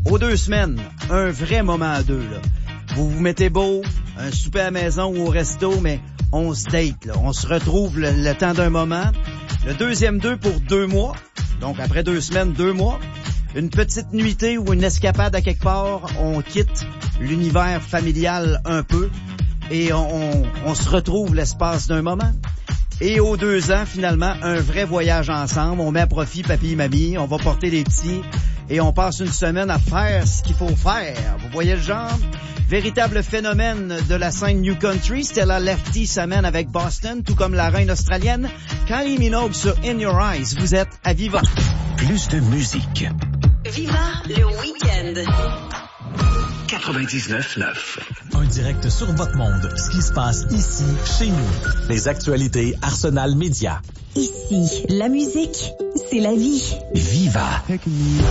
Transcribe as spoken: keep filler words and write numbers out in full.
aux deux semaines, un vrai moment à deux, là. Vous vous mettez beau, un souper à la maison ou au resto, mais on se date, là. On se retrouve le, le temps d'un moment. Le deuxième deux pour deux mois. Donc, après deux semaines, deux mois. Une petite nuitée ou une escapade à quelque part. On quitte l'univers familial un peu et on, on, on se retrouve l'espace d'un moment. Et aux deux ans, finalement, un vrai voyage ensemble. On met à profit papy et mamie. On va porter les petits et on passe une semaine à faire ce qu'il faut faire. Vous voyez le genre? Véritable phénomène de la scène New Country. Stella Lefty s'amène avec Boston, tout comme la reine australienne. Kylie Minogue sur In Your Eyes. Vous êtes à Viva. Plus de musique. Viva le week-end. quatre-vingt-dix-neuf neuf. Un direct sur votre monde. Ce qui se passe ici, chez nous. Les actualités Arsenal Média. Ici, la musique, c'est la vie. Viva.